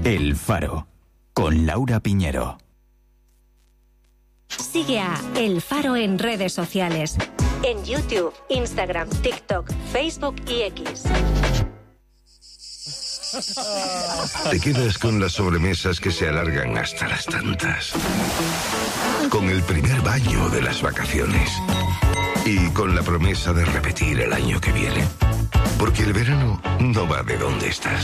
El Faro, con Laura Piñero. Sigue a El Faro en redes sociales. En YouTube, Instagram, TikTok, Facebook y X. Te quedas con las sobremesas que se alargan hasta las tantas. Con el primer baño de las vacaciones. Y con la promesa de repetir el año que viene. Porque el verano no va de dónde estás,